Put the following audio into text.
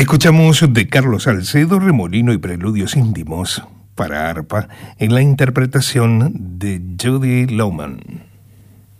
Escuchamos de Carlos Salcedo, Remolino y Preludios íntimos para arpa en la interpretación de Judy Lowman.